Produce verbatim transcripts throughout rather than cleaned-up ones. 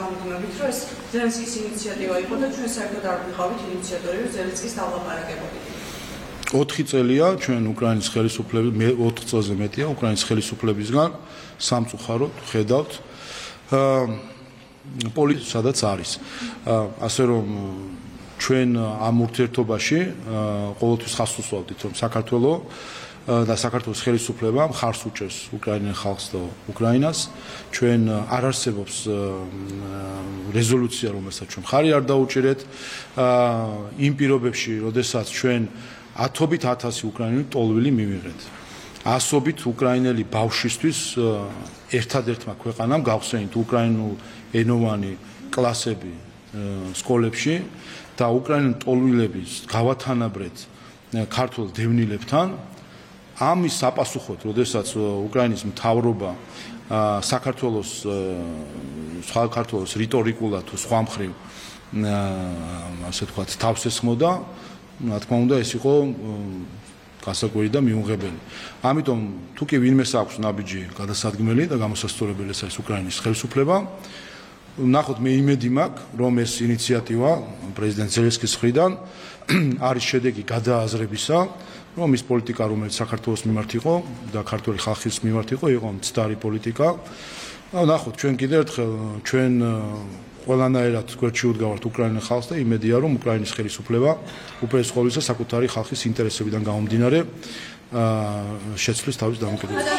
გამოდიმებით, რომ ეს ზელენსკის ინიციატივა იყო და ჩვენ საერთოდ არ ვიყავით ინიციატორი, რომ ზელენსკის დავლაპარაკებოდით. ოთხი წელია ჩვენ უკრაინის ხელისუფლების მე ოთხ წელზე მეტია უკრაინის ხელისუფლებისგან სამწუხაროდ ხედავთ პოლიტიკა სადაც არის. ასე რომ ჩვენ ამ ურთიერთობაში ყოველთვის ხაზს უსვამთ, რომ საქართველოს და საქართველოს ხელისუფლება მხარს უჭერს უკრაინელ ხალხს და უკრაინას. ჩვენ არ არსებობს რეზოლუცია, რომელსაც ჩვენ მხარი არ დაუჭერეთ იმ პირობებში, როდესაც ჩვენ ათობით ათასი უკრაინელი ტოლვილი მივიღეთ. ასობით უკრაინელი ბავშვისთვის ერთადერთმა ქვეყანამ გავხსენით უკრაინულ ენოვანი კლასები სკოლებში და უკრაინელ ტოლვილების გავათანაბრეთ ქართულ დევნილებთან. ამის საპასუხოდ, როდესაც უკრაინის მთავრობა საქართველოს საქართველოს რიტორიკულად თუ სხვა მხრივ ასე ვთქვათ თავს ესხმოდა, რა თქმა უნდა ეს იყო გასაკვირი და მიუღებელი. ამიტომ თუ კი ვინმეს აქვს ნაბიჯი გადასადგმელი და გამოსასწორებელი ეს არის უკრაინის ხელისუფლება, ნახოთ მე იმედი მაქვს, რომ ეს ინიციატივა პრეზიდენტ ზელენსკის მხრიდან არის შედეგი გადააზრებისა, რომ ის პოლიტიკა, რომელიც საქართველოს მიმართ იყო და ქართული ხალხის მიმართ იყო, იყო მცდარი პოლიტიკა. ნახოთ, ჩვენ კიდევ ერთხელ ჩვენ ყველანაირად გვერდში უდგავართ უკრაინელ ხალხს და იმედია, რომ უკრაინის ხელისუფლება უპირველეს ყოვლისა საკუთარი ხალხის ინტერესებიდან გამომდინარე შეცვლის თავის დამოკიდებულებას.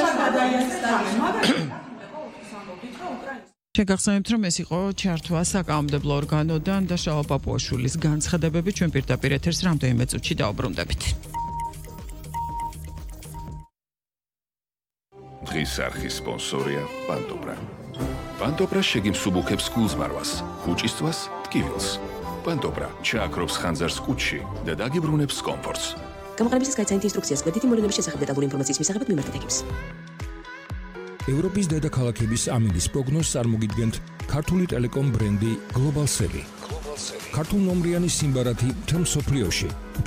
შეგახსენებთ, რომ ეს იყო ჩართვა საკანონმდებლო ორგანოდან და შალვა პაპუაშვილის განცხადებები. ჩვენ პირდაპირ ეთერს რამდენიმე წუთში დაუბრუნდებით. დღის არხის სპონსორია პანტობრა. პანტობრა შეგიმსუბუქებს გულზმარვას, კუჭისთვას, ტკივილს. პანტობრა ჩააქრობს ხანძარს კუჭში და დაგიბრუნებს კომფორტს. გამოყენებისას გაიცანით ინსტრუქციას კვედითი მოვლენების შესახებ დეტალური ინფორმაციის მისაღებად მიმართეთ ეკიპს. ევროპის დედაქალაქების ამინდის პროგნოზს წარმოგიდგენთ ქართული ტელეკომ ბრენდი გლობალსელი. ქართულ ნომრიანი სიმბარათი მთელ მსოფლიოში.